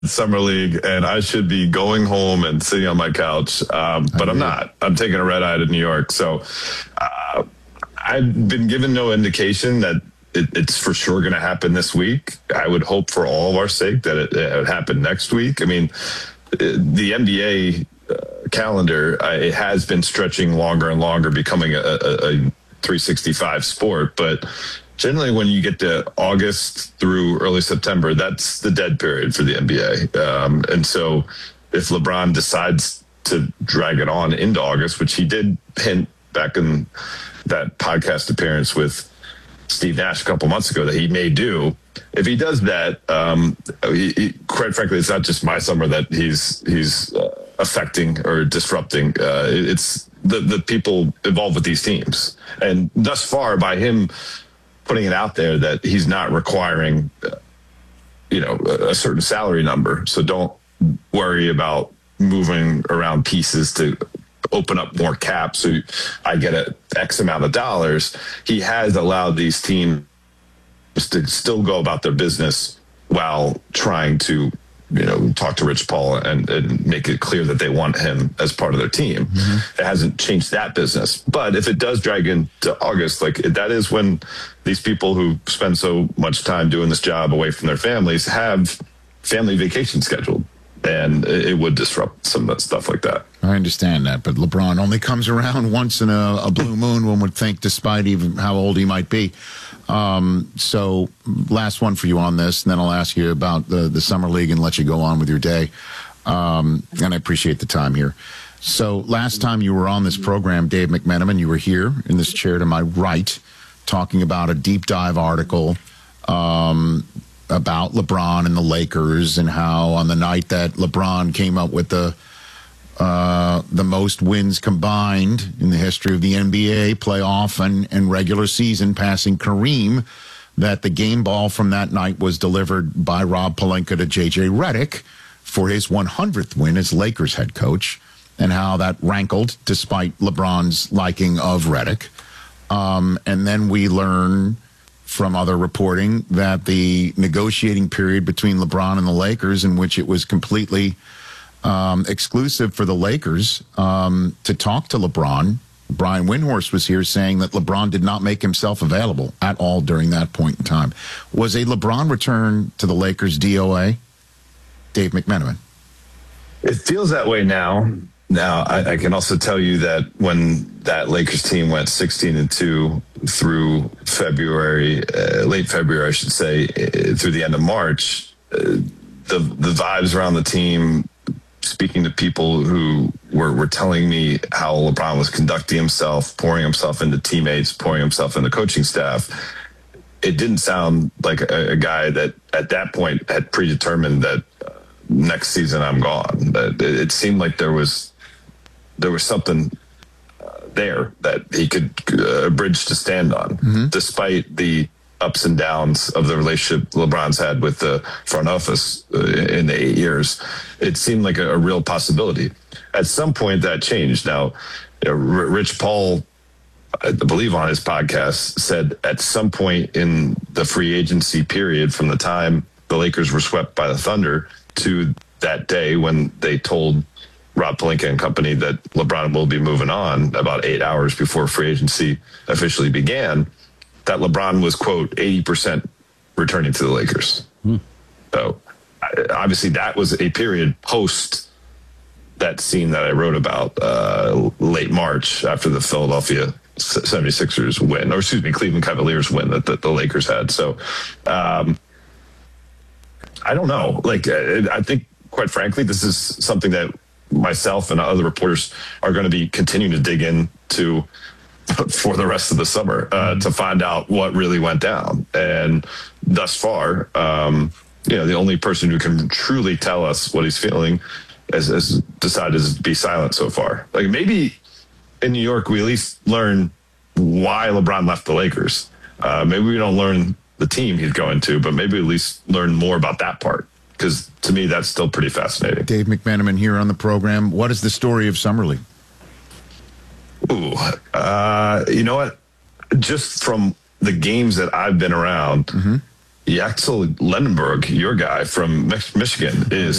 Summer League, and I should be going home and sitting on my couch, but I'm not. I'm taking a red eye to New York. So I've been given no indication that it's for sure going to happen this week. I would hope for all of our sake that it would happen next week. I mean, the NBA calendar, it has been stretching longer and longer, becoming a 365 sport, but generally, when you get to August through early September, that's the dead period for the NBA. And so if LeBron decides to drag it on into August, which he did hint back in that podcast appearance with Steve Nash a couple months ago that he may do, if he does that, quite frankly, it's not just my summer that he's affecting or disrupting. It's the people involved with these teams. And thus far, by him putting it out there that he's not requiring, a certain salary number. So don't worry about moving around pieces to open up more cap. So I get a X amount of dollars. He has allowed these teams to still go about their business while trying to, talk to Rich Paul and make it clear that they want him as part of their team. Mm-hmm. It hasn't changed that business. But if it does drag into August, that is when these people who spend so much time doing this job away from their families have family vacation scheduled. And it would disrupt some of that stuff like that. I understand that, but LeBron only comes around once in a blue moon, one would think, despite even how old he might be. So last one for you on this, and then I'll ask you about the Summer League and let you go on with your day. And I appreciate the time here. So last time you were on this program, Dave McMenamin, you were here in this chair to my right talking about a deep dive article about LeBron and the Lakers and how on the night that LeBron came up with the most wins combined in the history of the NBA playoff and regular season, passing Kareem, that the game ball from that night was delivered by Rob Pelinka to J.J. Redick for his 100th win as Lakers head coach, and how that rankled despite LeBron's liking of Redick. And then we learn from other reporting that the negotiating period between LeBron and the Lakers, in which it was completely exclusive for the Lakers to talk to LeBron, Brian Windhorst was here saying that LeBron did not make himself available at all during that point in time. Was a LeBron return to the Lakers DOA? Dave McMenamin. It feels that way now. Now, I can also tell you that when that Lakers team went 16-2 through February, late February, I should say, through the end of March, the vibes around the team, speaking to people who were telling me how LeBron was conducting himself, pouring himself into teammates, pouring himself into coaching staff, it didn't sound like a guy that at that point had predetermined that next season I'm gone. It seemed like there was something there that he could bridge to stand on, despite the ups and downs of the relationship LeBron's had with the front office in the 8 years. It seemed like a real possibility. At some point that changed. Now, Rich Paul, I believe on his podcast, said at some point in the free agency period from the time the Lakers were swept by the Thunder to that day when they told Rob Pelinka and company that LeBron will be moving on, about 8 hours before free agency officially began, that LeBron was, quote, 80% returning to the Lakers. So obviously that was a period post that scene that I wrote about late March after the Philadelphia 76ers win, or excuse me, Cleveland Cavaliers win that the Lakers had. So I don't know. I think, quite frankly, this is something that myself and other reporters are going to be continuing to dig into for the rest of the summer to find out what really went down. And thus far, the only person who can truly tell us what he's feeling has decided to be silent so far. Like, maybe in New York, we at least learn why LeBron left the Lakers. Maybe we don't learn the team he's going to, but maybe at least learn more about that part. Because to me, that's still pretty fascinating. Dave McMenamin here on the program. What is the story of Summer League? Ooh, you know what? Just from the games that I've been around, Yaxel Lendenberg, your guy from Michigan, is